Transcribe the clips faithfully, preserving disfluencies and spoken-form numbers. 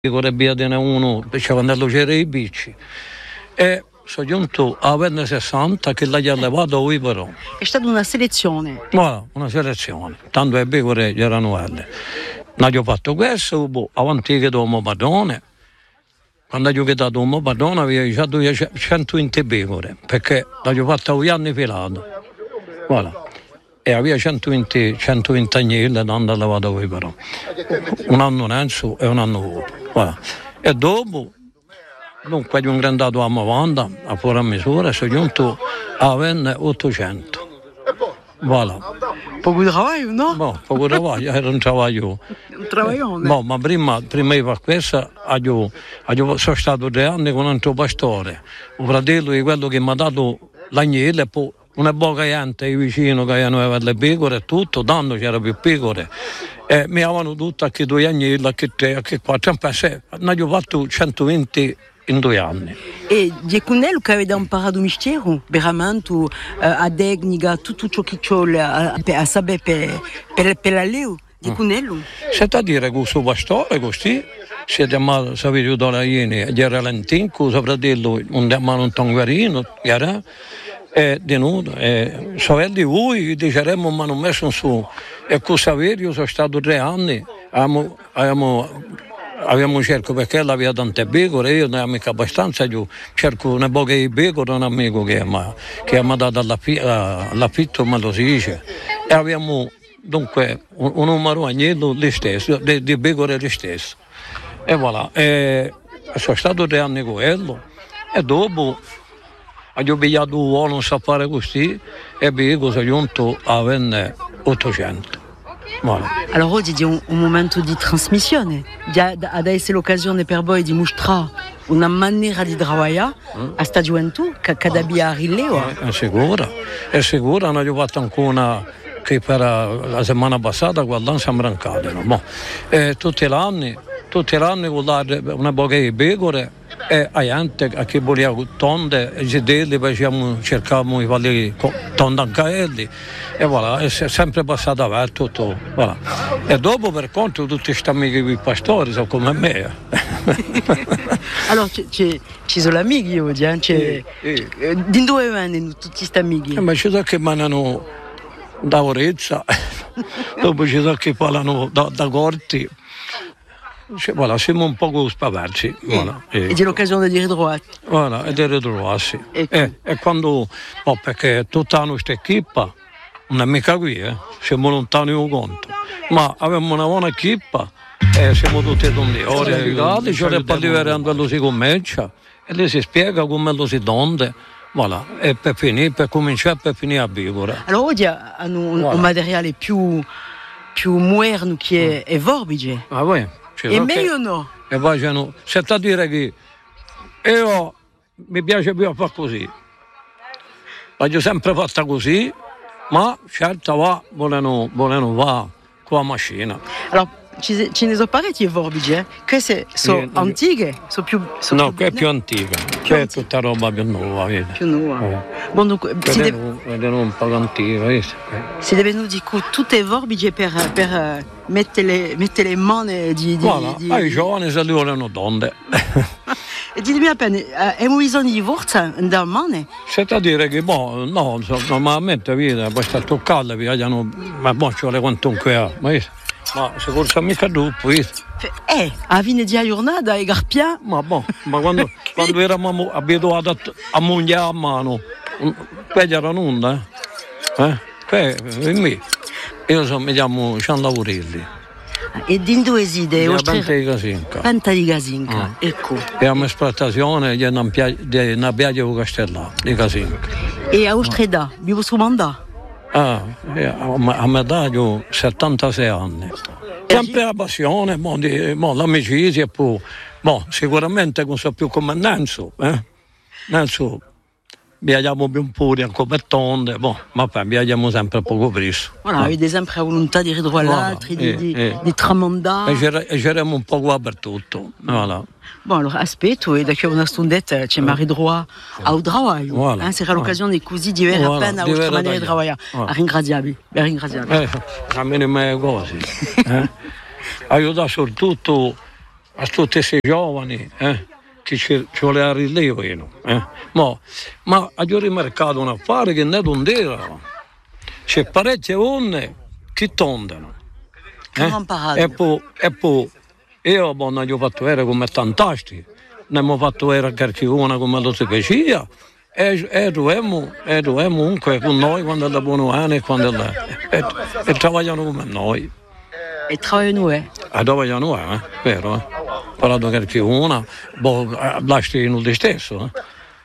con via di uno, quando c'era i bici. E sono giunto a venne sessanta che l'ha levato qui però. È stata una selezione? Voilà, una selezione. Tanto le pecore erano quelle. Non ho fatto questo, avanti che domo padrone. Quando ho giocato domo padrone avevo già centoventi pecore, perché l'ho fatto due anni filato. Voilà. E aveva centoventi, centoventi agnelli e non lavato qui però. Un anno innanzi e un anno dopo. Voilà. E dopo, dunque, ho ingrandato a novanta, a fuori a misura, sono giunto a venne ottocento. Voilà. Poco di lavoro, no? No, poco di lavoro, era un lavoro. Un travaglione? No, ma prima, prima di fare questo, io, io sono stato tre anni con un altro pastore. Un fratello di quello che mi ha dato l'agnello e poi una poca gente vicino che avevano le pecore e tutto, tanto c'era più pecore. E mi avevano tutto anche due agnelli, anche tre, anche quattro. Ne ho fatto centoventi in due anni. E di quello che avete imparato il mistero, veramente, uh, a tecnica, tutto ciò che c'è a, a sapere per, per, per la leo, di quello? C'è da dire che questo pastore così, si è chiamato Saverio Dolaieni, era l'antico, suo fratello, un chiamato Tonguarino, era, e di nudo, e sorelle di voi, diceremmo, ma non messo su. E con Saverio sono stato tre anni, abbiamo, abbiamo Abbiamo cercato perché lei aveva tante pecore, io ne ho mica abbastanza, io cerco una poca di pecore, un amico che mi ha dato all'affitto, ma lo si dice. E abbiamo dunque un, un numero agnello lo stesso, di, di pecore lo stesso. E voilà, e sono stato tre anni con quello. E dopo ho pigliato un uomo, non sa fare così, e poi sono giunto a venne ottocento. Voilà. Allora oggi è un, un momento di trasmissione, adesso è l'occasione per voi di mostrare una maniera di lavorare mm. a sta gioventù che abbia a rilievo. È sicura, è sicura, non ho fatto ancora una che per la settimana passata quando siamo brancati. No? Eh, tutti gli anni, tutti gli anni con una poca di pecore e a gente che voleva tonde e gidelli, facciamo, cercavamo di farli tonde anche a elli. E voilà, è sempre passato avanti tutto. Voilà. E dopo per conto tutti questi amici qui pastori sono come me. Allora ci sono amici oggi, eh? Sì, sì. Di dove vengono tutti questi amici? Eh, ma ci sono che mandano da Orezza, dopo ci sono che parlano da, da Corti. Cioè, voilà, siamo un po' spavarci. Voilà, e, e c'è l'occasione di ritrovare. Voilà, e di ritrovarsi. Ecco. E, e quando, oh, perché tutta la nostra equipa, non è mica qui, eh, siamo lontani un conto, ma abbiamo una buona equipa e siamo tutti tondi. Ora aiutati, ci vorrei parlare quando si comincia e lì si spiega come lo si donde. Voilà, e per finire, per cominciare per finire a vivere. Allora oggi hanno un, voilà. un materiale più, più moderno che è, è Vorbice. Ah, oui. È meglio o no? E facciano, se sta a dire che io mi piace più a fare così, l'ho sempre fatta così, ma certo va, vogliono, vogliono va con la macchina. Allora, ci, ce ne sono parecchie Vorbice, queste sono sì, antiche, sono più... Sono no, più, che è più antica, che è tutta roba più nuova, vedi? Più nuova. Eh. Bon, dunque, si deve un po' antica, vedi? Siete venuti con tutte le Vorbice per, per mettere, mettere le mani di... di, voilà, di... ai giovani se li vogliono donde. E ditemi appena, abbiamo bisogno di forza da mani? C'è da dire che, boh, no, normalmente, vedi, poi sta toccando, vogliono, ma boh, ci vuole quantunque ha, ma Ma sicuramente mica dopo, vedi? Eh, a fine di giornata e Garpia? Ma boh, ma quando, quando eravamo abituati a, a mungiare a mano, quelli erano onda, eh? Eh, e me. Io so, mi chiamo Gian Laurelli. E di dove siete? Di Penta di Casinca. Penta di Casinca, ah. ecco. E a espletazione di una piaggia di Castellà, di Casinca. E a Ostreda, vi posso mandare? Ah, a me dato settantasei anni. Sempre la passione, mo, di, mo, l'amicizia, poi, mo, sicuramente non so più come Nenzo, eh? Nenzo, viaggiamo più un po' anche per tonde, boh, ma poi viaggiamo sempre poco presto. Voilà, eh. Avete sempre la volontà di ritrovare voilà, l'altro, di, eh, di, eh. di tramandare. E giriamo un po' qua per tutto, voilà. Bon, allora aspetto e da qui a una stondetta ci mi ridroa al lavoro. Voilà. Eh, sarà l'occasione così di avere voilà, appena la vostra maniera di lavorare. Voilà. Ringraziabili, ringraziabili. Eh, a me non è così. Eh? Aiuta soprattutto a tutti questi giovani, eh, che ci, ci voleva rilevare, eh. ma, ma a giù mercato un affare che non era, c'è parecchie onde che tondano, eh. e poi, e poi io non ho fatto vedere come tantasti, ne abbiamo fatto vedere qualche una come lo si piaceva, e, e dovevamo, e dovevamo comunque con noi quando è da buono anno e quando è e, e lavorano come noi. E lavorano, eh? E lavorano, eh, vero, eh? Parlato qualche una, boh, lasci in lo stesso, eh?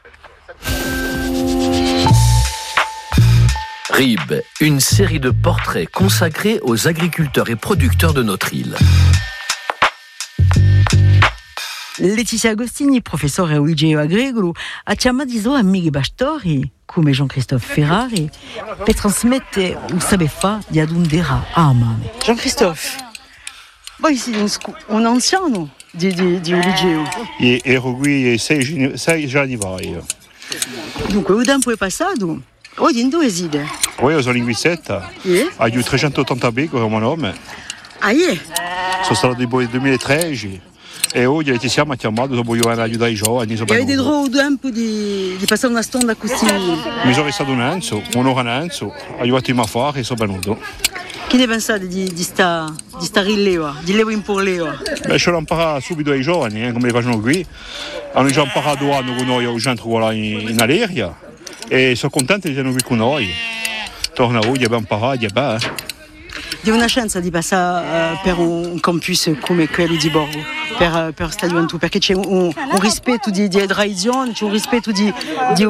Rib, une série de portraits consacrés aux agriculteurs et producteurs de notre île. Letizia Agostini, professore au liceo agricolo, ha chiamato amici pastori, come Jean-Christophe Ferrari, per trasmettere un saper fare di Adundera a Amane. Jean-Christophe, voi siete un, scu- un anziano di, di, di un liceo? E, ero qui sei, sei anni fa io. Dunque, il tempo è passato, oggi in due esile. Poi io sono linguista, Yeah. ho trecentottanta pecore come nome. Ah, yeah. Sono stato nel duemilatredici. E oggi ci siamo chiamati, voglio aiutare i giovani. E avete trovato tempo di, di passare una stonda così? Mi sono restato un anno, un'ora un anno, ho aiutato i maffari e sono venuto. Che ne pensate di, di sta di sta rileva, di leva in por leva? Beh, ce l'ho imparato subito ai giovani, eh, come le facciano qui. Hanno già imparato due anni con noi al centro là in, in Aleria e sono contenti di essere qui con noi. Torna oggi, abbiamo imparato, beh. Di una chance di passare uh, per un campus come quello di Borgo, per, per Stadio Ventoux, perché c'è un, un rispetto di, di tradizione, c'è un rispetto di, di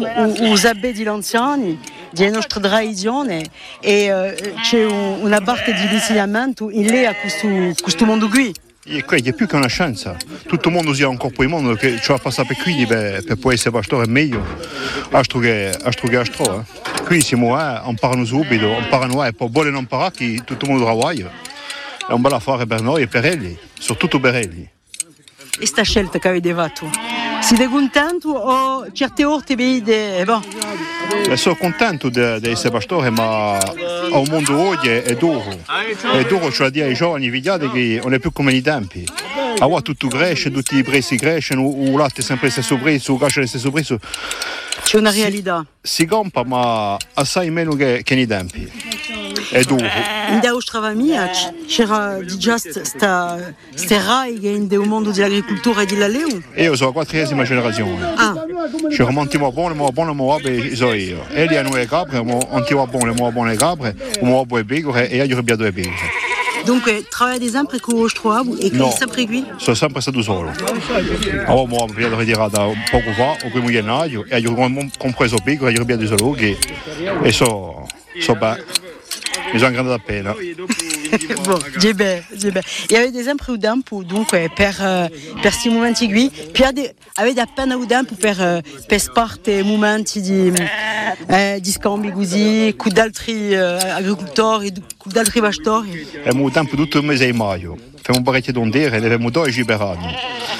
usabè di anziani, di nostra tradizione e uh, c'è un, una parte di insegnamento in lei a questo, questo mondo qui. E qui è più che una chance, tutto il mondo sia un corpo di mondo che ci va passare per qui per, per poi essere pastore meglio, altro che altro. Eh. Qui siamo, eh, imparano subito, imparano e poi vogliono imparare che tutto il mondo lavora. È un bel affare per noi e per elli, soprattutto per elli. E sta scelta che avete fatto? Siete contenti o certe volte vedete, boh? Beh, sono contento di essere pastore, ma al mondo oggi è duro. È duro, cioè dire ai giovani, vediate che non è più come nei tempi. Ora tutto cresce, tutti i prezzi crescono, il latte è sempre lo stesso prezzo, il gas è lo stesso prezzo. C'è una realtà. Si, si campa, ma assai meno che, che nei tempi. È duro. In da vostra famiglia c'era già questa raighe nel mondo dell'agricoltura e dell'alleu? Io sono la quattresima generazione. Ah. Ci remontiamo buone, ma buone, ma buone, sono io. Elli hanno le capre, ma antiamo buone, ma buone le capre, ma buone le pecore e io abbiamo due pecore. Dunque, lavorate sempre con lo stroavo e no, sempre qui? Sono sempre stato solo. Allora, mi abbiamo ritirato un poco fa, al primo gennaio, e ho compreso pecore, io abbiamo solo che e so, so bene. Mi sono grande da pena. Bon, j'ai bien, j'ai bien. E avete sempre il tempo, dunque, per, uh, per questi momenti qui, avete, avete appena il tempo per, uh, per sparte momenti di, eh, di scambi così, con altri uh, agricoltori, con altri pastori? Abbiamo tempo tutto il mese di maggio, facciamo parecchie dondere, ne abbiamo due liberati.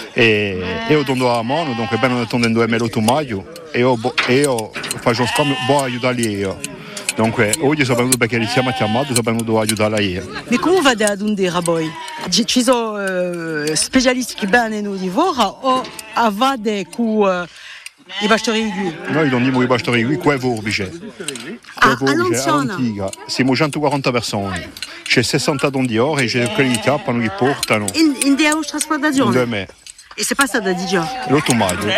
E io tondo a mano, dunque bene tondo in due l'otto maggio, e io, e io faccio un scambio, buono aiutarli io. Dunque, oggi sono venuto perché li siamo chiamati, sono venuto a aiutare io. Ma come va ad Adundera poi? Ci sono uh, specialisti che vanno di Vora o avete con uh, i pastori qui? Noi non abbiamo i pastori qui, qua è Vorbice. Ah, all'Anziana? All'Antica. Siamo centoquaranta persone. C'è sessanta dondi ore e c'è quelli che chiappano, che portano. In, in dea vostra spadazione? In due me. E se passa da di già? L'otto maggio.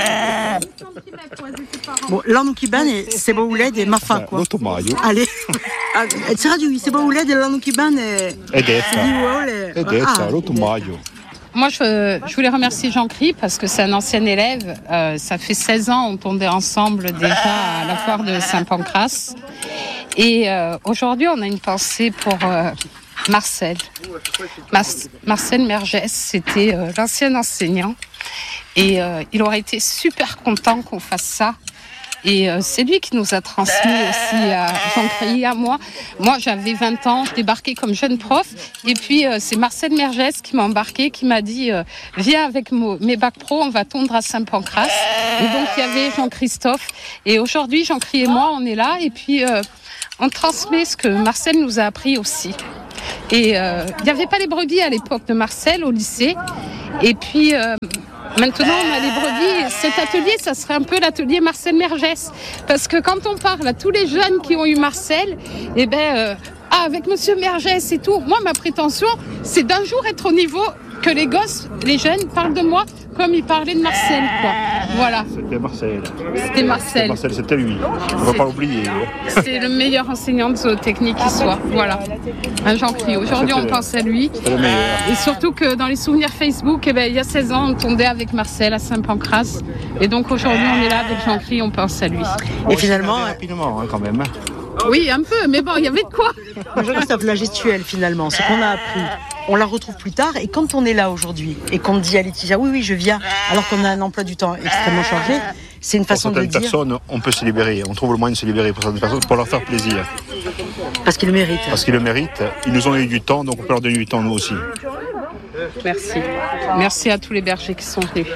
Bon, l'anno che viene, se volete, ma fa quoi? L'otto maggio. Allez, c'est radio, se volete, l'anno che viene... È detta. È detta, l'otto maggio. Moi, je, je voulais remercier Jean-Cri parce que c'est un ancien élève. Euh, ça fait seize ans, on tombait ensemble déjà à la foire de Saint-Pancras. Et euh, aujourd'hui, on a une pensée pour... Euh, Marcel. Mar- Marcel Mergès, c'était euh, l'ancien enseignant et euh, il aurait été super content qu'on fasse ça. Et euh, c'est lui qui nous a transmis aussi à Jean-Cri, à moi. Moi, j'avais vingt ans, je débarquais comme jeune prof. Et puis, euh, c'est Marcel Mergès qui m'a embarqué, qui m'a dit euh, « Viens avec mo- mes bacs pro, on va tondre à Saint-Pancras ». Et donc, il y avait Jean-Christophe. Et aujourd'hui, Jean-Cri et moi, on est là. Et puis, euh, on transmet ce que Marcel nous a appris aussi. Et il euh, n'y avait pas les brebis à l'époque de Marcel au lycée. Et puis euh, maintenant, on a les brebis. Cet atelier, ça serait un peu l'atelier Marcel Mergès. Parce que quand on parle à tous les jeunes qui ont eu Marcel, eh ben, euh, ah, avec Monsieur Mergès et tout, moi, ma prétention, c'est d'un jour être au niveau que les gosses, les jeunes, parlent de moi comme ils parlaient de Marcel, quoi. Voilà. C'était Marcel. C'était Marcel. C'était Marcel, c'était lui. On ne va pas l'oublier. C'est le meilleur enseignant de zootechnie qui soit. Voilà. Un Jean-Cri. Aujourd'hui, on pense à lui. C'était le meilleur. Et surtout que dans les souvenirs Facebook, eh ben, il y a seize ans, on tombait avec Marcel à Saint-Pancras. Et donc aujourd'hui, on est là avec Jean-Cri, on pense à lui. Et finalement, rapidement, hein, quand même. Oui, un peu, mais bon, il y avait de quoi. Jean-Christophe, la gestuelle finalement, ce qu'on a appris, on la retrouve plus tard. Et quand on est là aujourd'hui et qu'on dit à Laetitia, oui, oui, je viens, alors qu'on a un emploi du temps extrêmement chargé, c'est une façon de dire. Pour certaines personnes, on peut se libérer. On trouve le moyen de se libérer pour certaines personnes, pour leur faire plaisir. Parce qu'ils le méritent. Parce qu'ils le méritent. Ils nous ont eu du temps, donc on peut leur donner du temps, nous aussi. Merci. Merci à tous les bergers qui sont venus.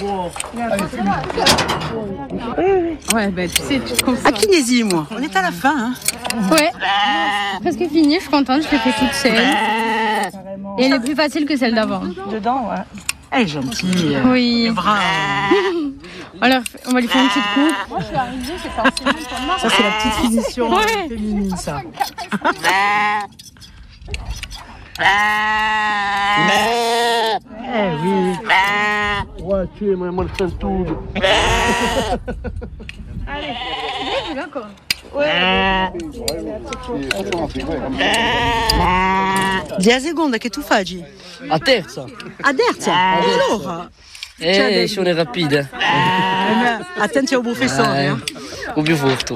Ouais, ben tu sais, tu te consoles. À Kinésie, moi. On est à la fin, hein. Ouais, presque fini, je suis contente, je l'ai fait toute seule. Et elle est plus facile que celle d'avant. Dedans, ouais. Elle est gentille. Oui. Bravo. Alors, on va lui faire une petite coupe. Ça, c'est la petite finition Ouais. féminine, ça. Eh oui. Ouais, tu es moi le fais tout. Di a seconda che tu fai? A terza. A terza? E allora? Eh, sono rapide. Eh, attenti al professore. Hein. Au più forte.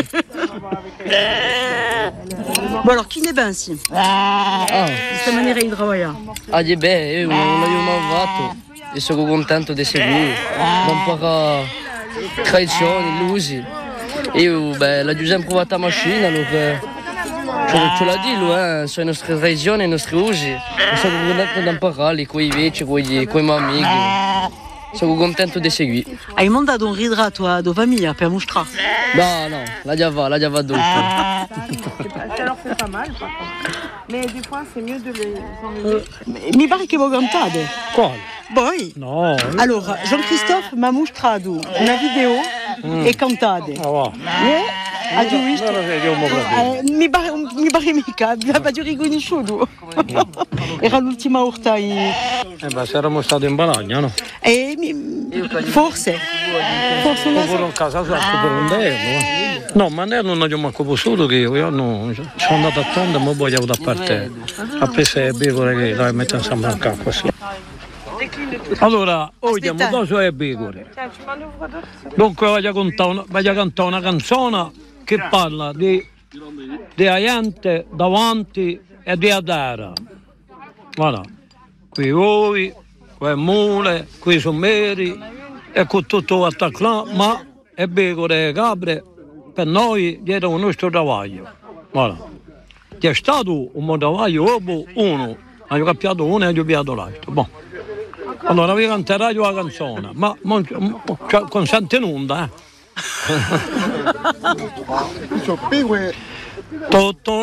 Bon alors, chi ne pensi? Ah, Di questa maniera di lavorare. ah, di beh, io non l'ho mai fatto e sono contento di seguire. Non impara tradizioni, l'usi. Io, beh, la giusto provato la macchina, allora, ce, ce l'ha detto, eh, sono le nostre tradizioni, i nostri usi. E sono contento di imparare con i vecchi, con i miei amici. Sono contento di seguire. Hai mandato un ridra a tua, tua famiglia per mostrare? No, no, la già va, la già va dopo. Ça leur fait pas mal, par contre. Mais des fois, c'est mieux de les enlever. Mi pare che voi cantate. Quale? Voi? No. Allora, Jean-Christophe mi ha mostrato una video e cantate. Ah, va. Eh? Ha visto? Non lo vediamo proprio. Eh, mi pare, mi pare mica, aveva già riconosciuto. Era l'ultima volta in... Eh beh, se eravamo stati in Balagna, no? E mi... Forse. Forse una... Pure in casa sua, per un derno. Eh. No, ma ne non abbiamo manco possuto che io, io no, sono andato a tonda e mi voglio da parte. A prese le pecore che la mettono sempre a cacco così. Allora, oggi abbiamo due suoi pecore. Dunque voglio cantare una, voglio cantare una canzone che parla di, di gente davanti e di terra. Voilà. Qui voi, qui mule, qui sommeri e con tutto attaccato, ma è pecore e capre per noi dietro il nostro travaglio. Voilà. C'è stato un travaglio dopo uno, ho capito uno e ho capito l'altro. Bon. Allora vi canterò la canzone, ma cioè, consente un'onda, eh. Tutto